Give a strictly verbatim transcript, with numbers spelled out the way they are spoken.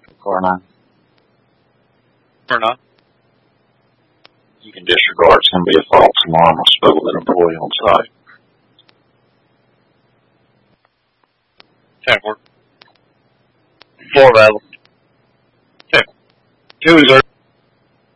Car nine. Or not? You can disregard somebody a false alarm or spoke with an employee on site. ten four. Four available. Okay. Two is